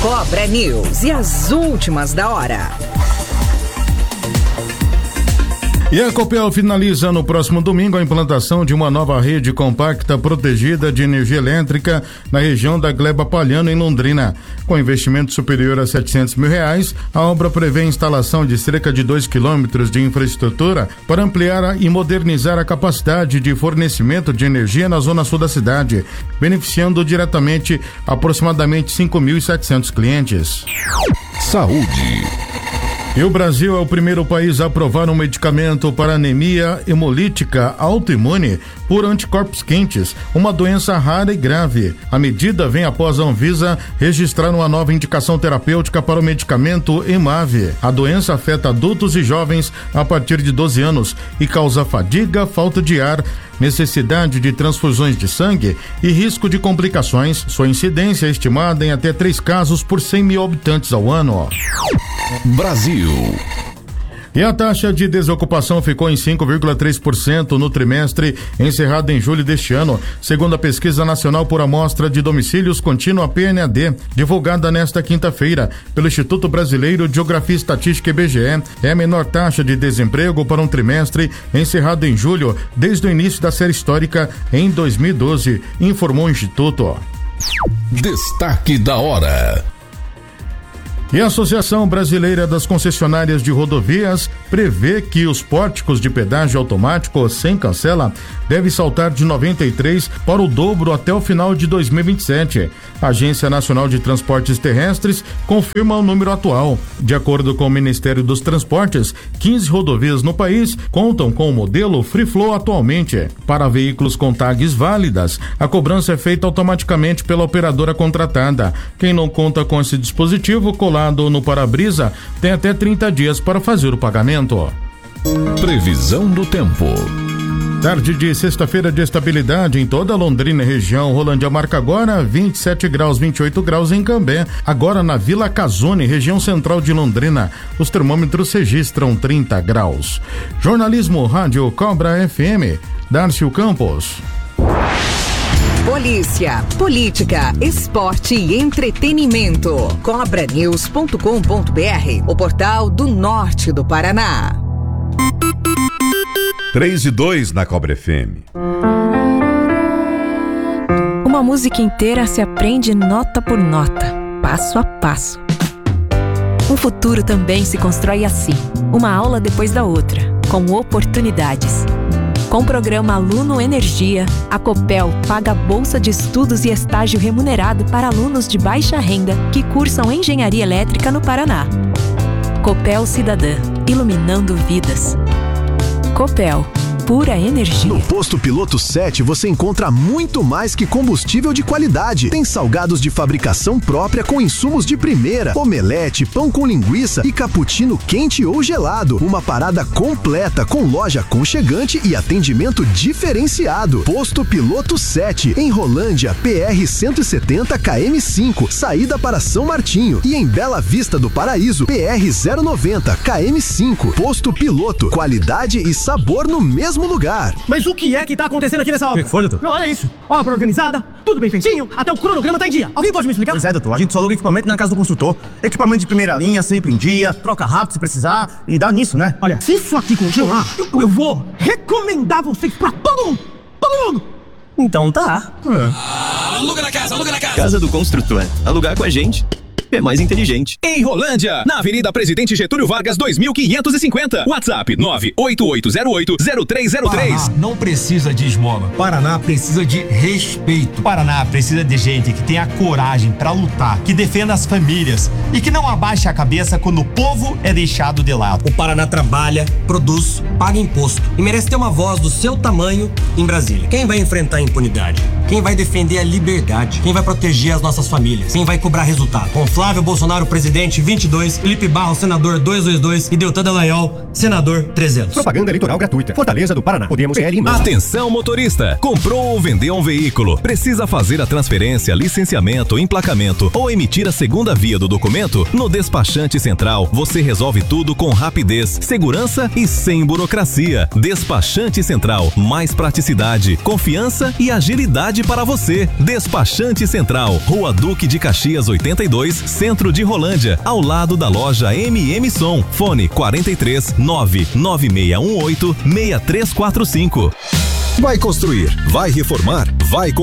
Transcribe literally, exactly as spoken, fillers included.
Cobra News e as últimas da hora. E a Copel finaliza no próximo domingo a implantação de uma nova rede compacta protegida de energia elétrica na região da Gleba Palhano, em Londrina. Com investimento superior a setecentos mil reais, a obra prevê a instalação de cerca de dois quilômetros de infraestrutura para ampliar e modernizar a capacidade de fornecimento de energia na zona sul da cidade, beneficiando diretamente aproximadamente cinco mil e setecentos clientes. Saúde. E o Brasil é o primeiro país a aprovar um medicamento para anemia hemolítica autoimune por anticorpos quentes, uma doença rara e grave. A medida vem após a Anvisa registrar uma nova indicação terapêutica para o medicamento Emave. A doença afeta adultos e jovens a partir de doze anos e causa fadiga, falta de ar, necessidade de transfusões de sangue e risco de complicações. Sua incidência é estimada em até três casos por cem mil habitantes ao ano. Brasil. E a taxa de desocupação ficou em cinco vírgula três por cento no trimestre encerrado em julho deste ano, segundo a Pesquisa Nacional por Amostra de Domicílios Contínua P N A D, divulgada nesta quinta-feira pelo Instituto Brasileiro de Geografia e Estatística I B G E. É a menor taxa de desemprego para um trimestre encerrado em julho desde o início da série histórica em dois mil e doze, informou o Instituto. Destaque da hora. E a Associação Brasileira das Concessionárias de Rodovias prevê que os pórticos de pedágio automático sem cancela devem saltar de noventa e três para o dobro até o final de dois mil e vinte e sete. A Agência Nacional de Transportes Terrestres confirma o número atual. De acordo com o Ministério dos Transportes, quinze rodovias no país contam com o modelo Free Flow atualmente. Para veículos com tags válidas, a cobrança é feita automaticamente pela operadora contratada. Quem não conta com esse dispositivo colado no para-brisa tem até trinta dias para fazer o pagamento. Previsão do tempo. Tarde de sexta-feira de estabilidade em toda a Londrina e região. Rolândia marca agora vinte e sete graus, vinte e oito graus em Cambé. Agora na Vila Casone, região central de Londrina, os termômetros registram trinta graus. Jornalismo Rádio Cobra F M, Darcio Campos. Polícia, política, esporte e entretenimento. cobra news ponto com ponto b r, o portal do norte do Paraná. três e dois na Cobra F M. Uma música inteira se aprende nota por nota, passo a passo. Um futuro também se constrói assim, uma aula depois da outra, com oportunidades. Com o programa Aluno Energia, a Copel paga bolsa de estudos e estágio remunerado para alunos de baixa renda que cursam engenharia elétrica no Paraná. Copel Cidadã, iluminando vidas. Copel, pura energia. No Posto Piloto sete você encontra muito mais que combustível de qualidade. Tem salgados de fabricação própria com insumos de primeira, omelete, pão com linguiça e cappuccino quente ou gelado. Uma parada completa com loja aconchegante e atendimento diferenciado. Posto Piloto sete, em Rolândia, P R cento e setenta K M cinco, saída para São Martinho, e em Bela Vista do Paraíso, P R zero noventa K M cinco. Posto Piloto, qualidade e sabor no mesmo lugar. Mas o que é que tá acontecendo aqui nessa obra? O que foi, doutor? Não, olha isso. Obra organizada, tudo bem feitinho, até o cronograma tá em dia. Alguém pode me explicar? Pois é, doutor. A gente só aluga equipamento na casa do construtor. Equipamento de primeira linha, sempre em dia, troca rápido se precisar e dá nisso, né? Olha, se isso aqui continuar, eu, eu vou recomendar vocês pra todo mundo. Todo mundo. Então tá. É. Aluga na casa, aluga na casa. Casa do construtor. Alugar com a gente é mais inteligente. Em Rolândia, na Avenida Presidente Getúlio Vargas dois mil quinhentos e cinquenta. WhatsApp nove oito oito zero oito zero três zero três. Paraná não precisa de esmola. Paraná precisa de respeito. Paraná precisa de gente que tenha coragem pra lutar, que defenda as famílias e que não abaixe a cabeça quando o povo é deixado de lado. O Paraná trabalha, produz, paga imposto e merece ter uma voz do seu tamanho em Brasília. Quem vai enfrentar a impunidade? Quem vai defender a liberdade? Quem vai proteger as nossas famílias? Quem vai cobrar resultado? Com Flávio Bolsonaro, presidente, vinte e dois, Felipe Barros, senador duzentos e vinte e dois e Deltan Dallagnol, senador trezentos. Propaganda eleitoral gratuita. Fortaleza do Paraná. Podemos P L em Atenção, motorista. Comprou ou vendeu um veículo? Precisa fazer a transferência, licenciamento, emplacamento ou emitir a segunda via do documento? No Despachante Central, você resolve tudo com rapidez, segurança e sem burocracia. Despachante Central. Mais praticidade, confiança e agilidade qualidade para você. Despachante Central, Rua Duque de Caxias oitenta e dois, Centro de Rolândia, ao lado da loja M M Som. Fone quarenta e três, nove nove seis um oito, seis três quatro cinco. Vai construir, vai reformar, vai